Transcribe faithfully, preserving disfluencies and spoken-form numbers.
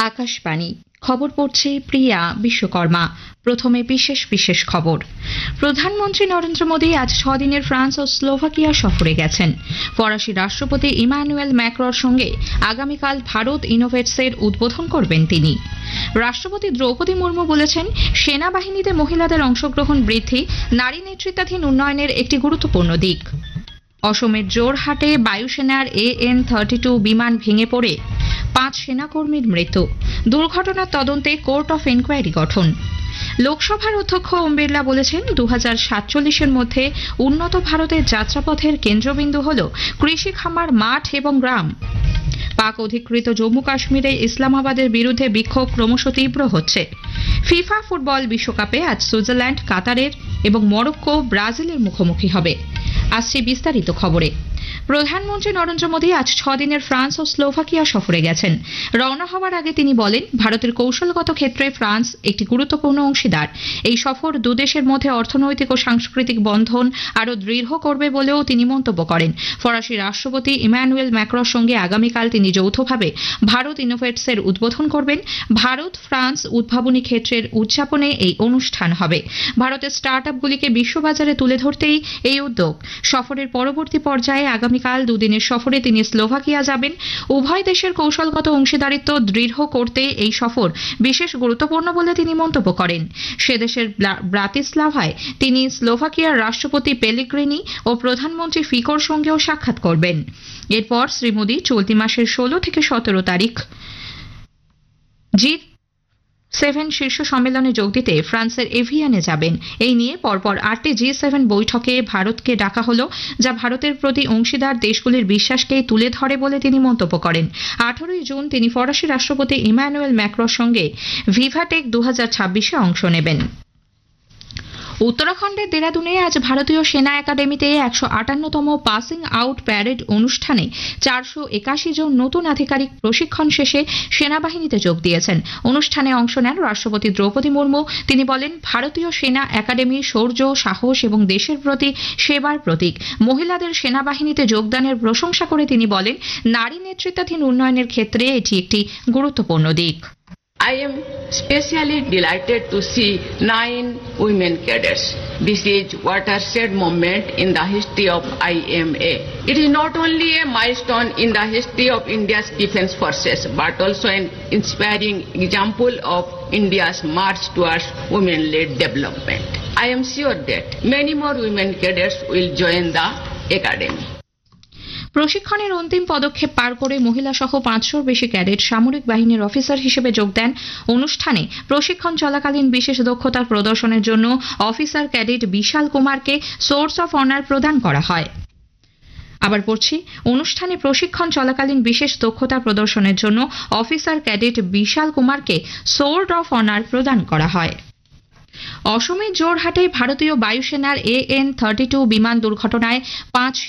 আকাশবাণী খবর পড়ছে প্রিয়া বিশ্বকর্মা। প্রথমে বিশেষ বিশেষ খবর। প্রধানমন্ত্রী নরেন্দ্র মোদী আজ ছদিনের ফ্রান্স ও স্লোভাকিয়া সফরে গেছেন। ফরাসি রাষ্ট্রপতি ইমানুয়েল ম্যাক্রোর সঙ্গে আগামীকাল ভারত ইনোভেটসের উদ্বোধন করবেন তিনি। রাষ্ট্রপতি দ্রৌপদী মুর্মু বলেছেন, সেনাবাহিনীতে মহিলাদের অংশগ্রহণ বৃদ্ধি নারী নেতৃত্বাধীন উন্নয়নের একটি গুরুত্বপূর্ণ দিক। অসমের জোরহাটে বায়ুসেনার এ এন থার্টি টু বিমান ভেঙে পড়ে পাঁচ সেনাকর্মীর মৃত্যু। দুর্ঘটনার তদন্তে কোর্ট অফ ইনকোয়ারি গঠন। লোকসভার অধ্যক্ষ ওম বিড়লা বলেছেন, দু হাজার সাতচল্লিশের মধ্যে উন্নত ভারতের যাত্রাপথের কেন্দ্রবিন্দু হল কৃষি খামার, মাঠ এবং গ্রাম। পাক অধিকৃত জম্মু কাশ্মীরে ইসলামাবাদের বিরুদ্ধে বিক্ষোভ ক্রমশ তীব্র হচ্ছে। ফিফা ফুটবল বিশ্বকাপে আজ সুইজারল্যান্ড কাতারের এবং মরক্কো ব্রাজিলের মুখোমুখি হবে। আসছে বিস্তারিত খবরে। প্রধানমন্ত্রী নরেন্দ্র মোদী আজ ছদিনের ফ্রান্স ও স্লোভাকিয়া সফরে গেছেন। রওনা হওয়ার আগে তিনি বলেন, ভারতের কৌশলগত ক্ষেত্রে ফ্রান্স একটি গুরুত্বপূর্ণ অংশীদার। এই সফর দুদেশের মধ্যে অর্থনৈতিক ও সাংস্কৃতিক বন্ধন আরও দৃঢ় করবে বলেও তিনি মন্তব্য করেন। ফরাসি রাষ্ট্রপতি ইমানুয়েল ম্যাক্রোর সঙ্গে আগামীকাল তিনি যৌথভাবে ভারত ইনোভেটসের উদ্বোধন করবেন। ভারত ফ্রান্স উদ্ভাবনী ক্ষেত্রের উদযাপনে এই অনুষ্ঠান হবে। ভারতের স্টার্ট আপগুলিকে বিশ্ববাজারে তুলে ধরতেই এই উদ্যোগ। সফরের পরবর্তী পর্যায়ে আগামীকাল দুদিনের সফরে তিনি স্লোভাকিয়া যাবেন। উভয় দেশের কৌশলগত অংশীদারিত্ব দৃঢ় করতে এই সফর বিশেষ গুরুত্বপূর্ণ বলে তিনি মন্তব্য করেন। সে দেশের ব্রাতিস্লাভায় তিনি স্লোভাকিয়ার রাষ্ট্রপতি পেলিগ্রিনি ও প্রধানমন্ত্রী ফিকোর সঙ্গেও সাক্ষাৎ করবেন। এরপর শ্রী মোদী চলতি মাসের ষোলো থেকে সতেরো তারিখ জি সেভেন শীর্ষ সম্মেলনে যোগ দিতে ফ্রান্সের এভিয়ানে যাবেন। এই নিয়ে পরপর আটটি জি সেভেন বৈঠকে ভারতকে ডাকা হল, যা ভারতের প্রতি অংশীদার দেশগুলির বিশ্বাসকে তুলে ধরে বলে তিনি মন্তব্য করেন। আঠারোই জুন তিনি ফরাসি রাষ্ট্রপতি ইমানুয়েল ম্যাক্রোর সঙ্গে ভিভাটেক দু হাজার ছাব্বিশে অংশ নেবেন। উত্তরাখণ্ডের দেরাদুনে আজ ভারতীয় সেনা একাডেমিতে একশো আটান্নতম পাসিং আউট প্যারেড অনুষ্ঠানে চারশো একাশি জন নতুন আধিকারিক প্রশিক্ষণ শেষে সেনাবাহিনীতে যোগ দিয়েছেন। অনুষ্ঠানে অংশ নেন রাষ্ট্রপতি দ্রৌপদী মুর্মু। তিনি বলেন, ভারতীয় সেনা একাডেমি শৌর্য, সাহস এবং দেশের প্রতি সেবার প্রতীক। মহিলাদের সেনাবাহিনীতে যোগদানের প্রশংসা করে তিনি বলেন, নারী নেতৃত্বাধীন উন্নয়নের ক্ষেত্রে এটি একটি গুরুত্বপূর্ণ দিক। I am especially delighted to see nine women cadets. This is watershed moment in the history of I M A. It is not only a milestone in the history of India's defense forces, but also an inspiring example of India's march towards women-led development. I am sure that many more women cadets will join the academy. প্রশিক্ষণের অন্তিম পদক্ষেপ পার করে মহিলা সহ পাঁচশোর বেশি cadet সামরিক বাহিনীর অফিসার হিসেবে যোগ দেন। অনুষ্ঠানে প্রশিক্ষণ চলাকালীন বিশেষ দক্ষতা প্রদর্শনের জন্য অফিসার ক্যাডেট বিশাল কুমারকে সোর্স অফ অনার প্রদান করা হয়। আবার পড়ছি, অনুষ্ঠানে প্রশিক্ষণ চলাকালীন বিশেষ দক্ষতা প্রদর্শনের জন্য অফিসার ক্যাডেট বিশাল কুমারকে সোর্ড অফ অনার প্রদান করা হয়। অসমের জোরহাটে ভারতীয় বায়ুসেনার এ এন থার্টি টু বিমান দুর্ঘটনায় পাঁচ